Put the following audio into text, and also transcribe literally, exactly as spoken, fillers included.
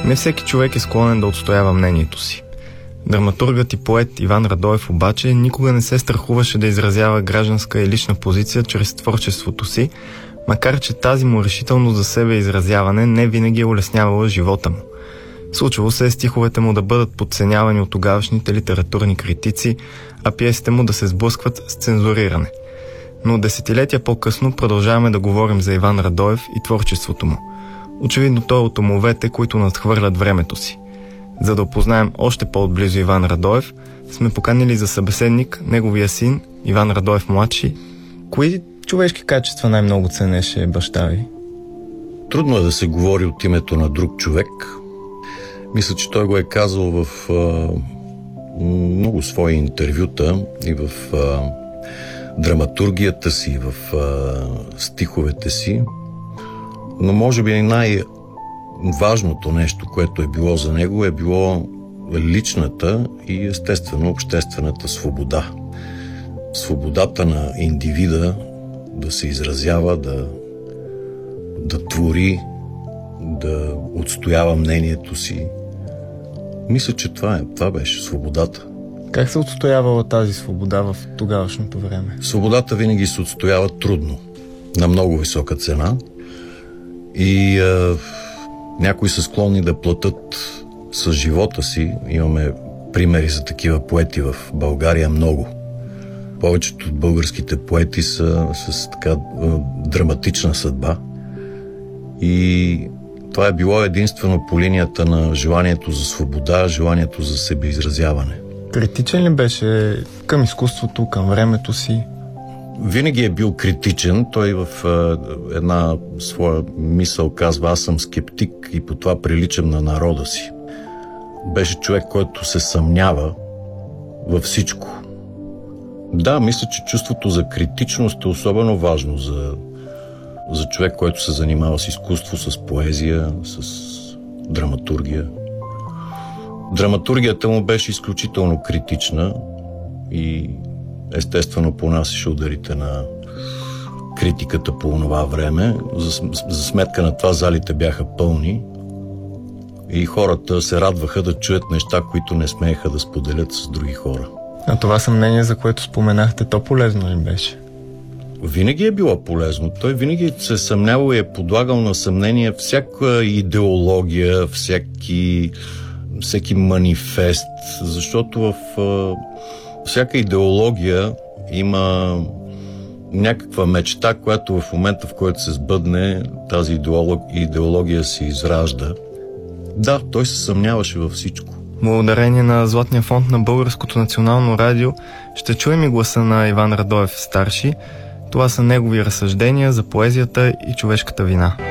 Не всеки човек е склонен да отстоява мнението си. Драматургът и поет Иван Радоев обаче никога не се страхуваше да изразява гражданска и лична позиция чрез творчеството си, макар че тази му решителност за себе изразяване не винаги е улеснявала живота му. Случвало се е стиховете му да бъдат подценявани от тогавашните литературни критици, а пиесите му да се сблъскват с цензуриране. Но десетилетия по-късно продължаваме да говорим за Иван Радоев и творчеството му. Очевидно той е от умовете, които надхвърлят времето си. За да опознаем още по-отблизо Иван Радоев, сме поканили за събеседник неговия син Иван Радоев младши. Кои човешки качества най-много ценеше баща ви? Трудно е да се говори от името на друг човек. Мисля, че той го е казал в а, много свои интервюта и в а, драматургията си, в а, стиховете си. Но може би най-важното нещо, което е било за него, е било личната и естествено обществената свобода. Свободата на индивида да се изразява, да, да твори, да отстоява мнението си. Мисля, че това е. Това беше свободата. Как се отстоявала тази свобода в тогавашното време? Свободата винаги се отстоява трудно, на много висока цена. И а, някои са склонни да платят с живота си. Имаме примери за такива поети в България много. Повечето от българските поети са с така драматична съдба. И това е било единствено по линията на желанието за свобода, желанието за себеизразяване. Критичен ли беше към изкуството, към времето си? Винаги е бил критичен. Той в е, една своя мисъл казва: аз съм скептик и по това приличам на народа си. Беше човек, който се съмнява във всичко. Да, мисля, че чувството за критичност е особено важно за, за човек, който се занимава с изкуство, с поезия, с драматургия. Драматургията му беше изключително критична и естествено понасяше ударите на критиката по това време. За, за сметка на това залите бяха пълни и хората се радваха да чуят неща, които не смееха да споделят с други хора. А това съмнение, за което споменахте, то полезно ли беше? Винаги е било полезно. Той винаги се съмнявал и е подлагал на съмнение всяка идеология, всяки, всеки манифест, защото в а, всяка идеология има някаква мечта, която в момента, в който се сбъдне, тази идеолог, идеология се изражда. Да, той се съмняваше във всичко. Благодарение на Златния фонд на Българското национално радио ще чуем и гласа на Иван Радоев старши. Това са негови разсъждения за поезията и човешката вина.